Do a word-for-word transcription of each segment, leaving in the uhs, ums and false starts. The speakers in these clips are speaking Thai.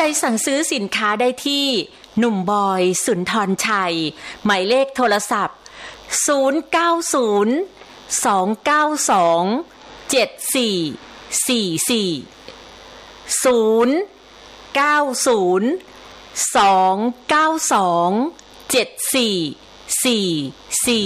สั่งซื้อสินค้าได้ที่หนุ่มบอยสุนทรชัยหมายเลขโทรศัพท์ศูนย์ เก้า ศูนย์ สอง เก้า สอง เจ็ด สี่ สี่ สี่ ศูนย์ เก้า ศูนย์ สอง เก้า สอง เจ็ด สี่ สี่ สี่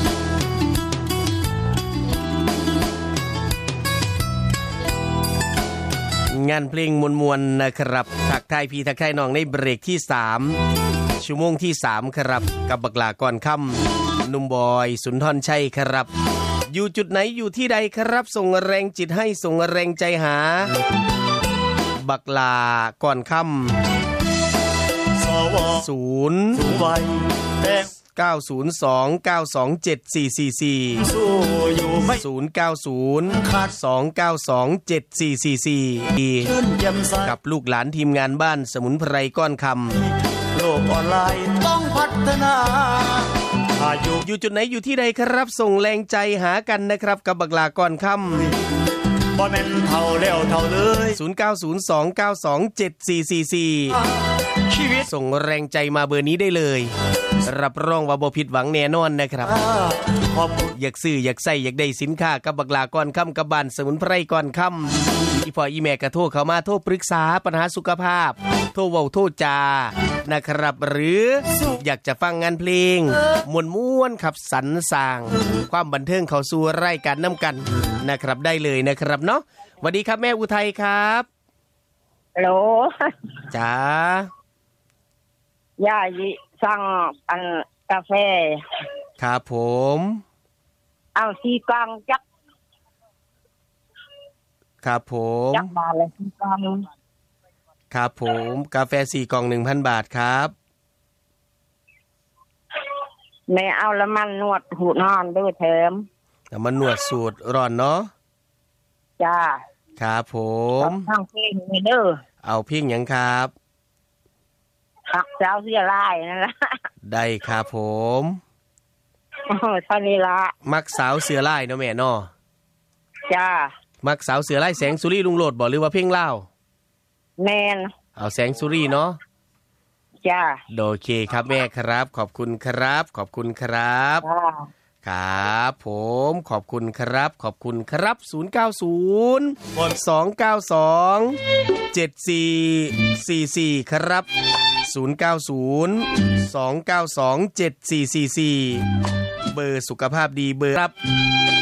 งานเพลงมวลๆนะครับทักทายพี่ทักทายน้องในเบรกที่สามชั่วโมงที่สามครับกับบักหลาก่อนค่ำหนุ่มบอยสุนทรชัยครับอยู่จุดไหนอยู่ที่ใดครับส่งแรงจิตให้ส่งแรงใจหาบักหลาก่อนค่ำศูนย์เก้า ศูนย์ สอง เก้า สอง เจ็ด สี่ สี่ สี่ ศูนย์ เก้า ศูนย์ สอง เก้า สอง เจ็ด สี่ สี่ สี่กับลูกหลานทีมงานบ้านสมุนไพรก้อนคำโลกออนไลน์ต้องพัฒนาอยู่จุดไหนอยู่ที่ใดครับส่งแรงใจหากันนะครับกับบักหลาก่อนค่ำบ่แม่นเท่าแล้วเท่าเลยศูนย์ เก้า ศูนย์ สอง เก้า สอง เจ็ด สี่ สี่ สี่ชีวิตส่งแรงใจมาเบอร์นี้ได้เลยรับรองว่าบ่ผิดหวังแน่นอนนะครับอยากซื้ออยากใส่อยากได้สินค้ากับบักหลาก่อนค่ำกับบ้านสมุนไพรก่อนค่ำอีพ่ออีแม่ก็โทรเข้ามาโทรปรึกษาปัญหาสุขภาพโทรเว้าโทรจานะครับหรืออยากจะฟังงานเพลงม่วนๆขับสรรสร้างความบันเทิงเข้าสู่รายการนำกันนะครับได้เลยนะครับเนาะสวัสดีครับแม่อุทัยครับฮัลโหลจ้าย่ายิสั่งอันกาแฟครับผมเอาสีกลางจักครับผมจักบาทเลยสีกลางครับผมกาแฟสี่กล่อง หนึ่งพัน บาทครับแม่เอาละมันนวดหูนอนด้วยเถิมแล้วมันนวดสูตรร้อนเนาะจ้าครับผมทางเพลงนี่เด้อเอาเพลงหยังครับหักสาวเสียลายนั่นล่ะได้ครับผมโอ้เท่านี้ละมักสาวเสือลายเนาะแม่เนาะจ้ามักสาวเสือลายแสงสุรีลุงโลดบ่หรือว่าเพลงลาวแม่นเอาแสงสุรีเนาะจ้าโอเคครับแม่ครับขอบคุณครับขอบคุณครับครับผมขอบคุณครับขอบคุณครับศูนย์ เก้า ศูนย์ สอง เก้า สอง เจ็ด สี่ สี่ สี่ครับศูนย์ เก้า ศูนย์ สอง เก้า สอง เจ็ด สี่ สี่ สี่เบอร์สุขภาพดีเบอร์ครับ